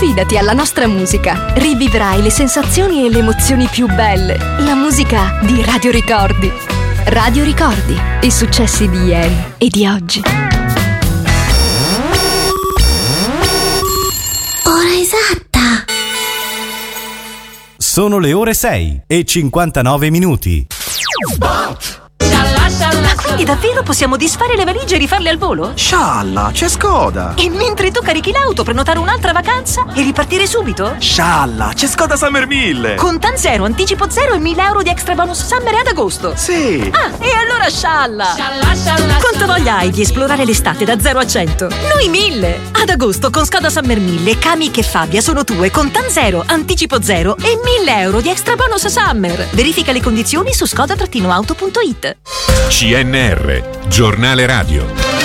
Affidati alla nostra musica. Rivivrai le sensazioni e le emozioni più belle. La musica di Radio Ricordi. Radio Ricordi, i successi di ieri e di oggi. Ora esatta. Sono le ore 6:59. Ma quindi davvero possiamo disfare le valigie e rifarle al volo? Scialla, c'è Skoda! E mentre tu carichi l'auto, prenotare un'altra vacanza e ripartire subito? Scialla, c'è Skoda Summer 1000! Con TAN zero, anticipo zero e 1.000 euro di extra bonus summer ad agosto. Sì! Ah, e allora scialla! Quanta voglia hai di esplorare l'estate da 0 a 100? Noi 1000! Ad agosto con Skoda Summer 1000, Kamiq e Fabia sono tue con TAN zero, anticipo zero e 1.000 euro di extra bonus summer. Verifica le condizioni su skoda-auto.it. CNR, Giornale Radio.